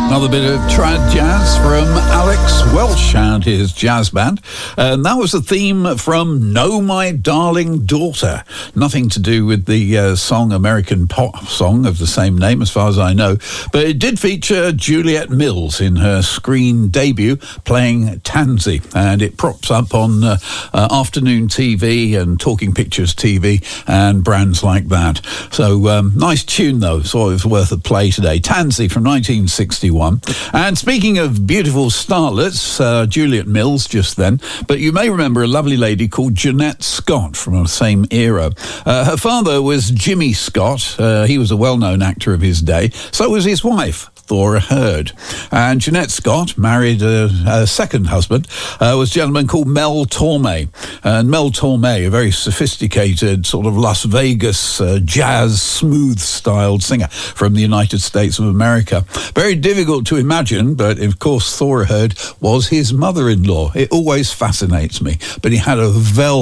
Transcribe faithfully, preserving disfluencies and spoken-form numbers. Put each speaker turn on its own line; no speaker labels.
Another bit of trad jazz from Alex Welsh and his jazz band. And that was the theme from Know My Darling Daughter. Nothing to do with the uh, song, American pop song of the same name, as far as I know. But it did feature Juliet Mills in her screen debut playing Tansy. And it props up on uh, uh, afternoon T V and Talking Pictures T V and brands like that. So um, nice tune, though. So it was worth a play today. Tansy from nineteen sixty-one. And speaking of beautiful starlets, uh, Juliet Mills just then, but you may remember a lovely lady called Jeanette Scott from the same era. Uh, her father was Jimmy Scott. Uh, he was a well-known actor of his day. So was his wife, Thora Hird. And Jeanette Scott married a, a second husband, uh, was a gentleman called Mel Torme. And Mel Torme, a very sophisticated sort of Las Vegas uh, jazz, smooth-styled singer from the United States of America. Very difficult to imagine, but of course Thora Hird was his mother-in-law. It always fascinates me. But he had a vel